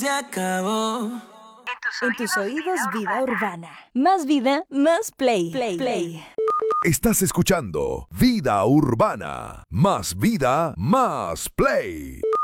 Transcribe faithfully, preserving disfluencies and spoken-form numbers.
Se acabó. En tus oídos, vida urbana. Más vida, más play. Play, play. Estás escuchando Vida Urbana. Más vida, más play.